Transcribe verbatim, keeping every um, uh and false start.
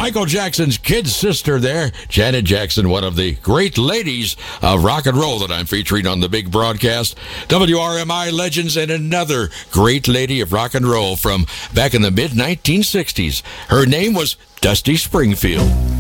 Michael Jackson's kid sister there, Janet Jackson, one of the great ladies of rock and roll that I'm featuring on the big broadcast. W R M I legends and another great lady of rock and roll from back in the mid nineteen sixties. Her name was Dusty Springfield.